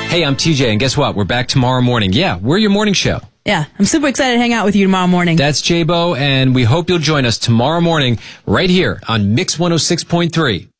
Hey, I'm TJ, and guess what? We're back tomorrow morning. Yeah, we're your morning show. Yeah, I'm super excited to hang out with you tomorrow morning. That's J-Bo, and we hope you'll join us tomorrow morning right here on Mix 106.3.